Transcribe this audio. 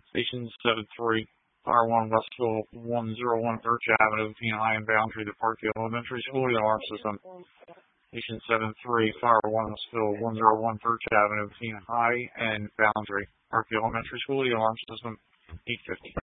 Station 73, Fire 1 Westville 101 Birch Avenue, High and Boundary to Parkview Elementary School, the alarm system. Station 73, Fire 1 Westville 101 Birch Avenue, High and Boundary, Parkview Elementary School, the alarm system. 850.